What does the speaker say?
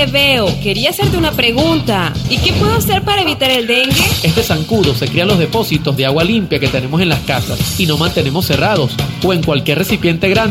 veo. Quería hacerte una pregunta. ¿Y qué puedo hacer para evitar el dengue? Este zancudo se cría en los depósitos de agua limpia que tenemos en las casas y no mantenemos cerrados o en cualquier recipiente grande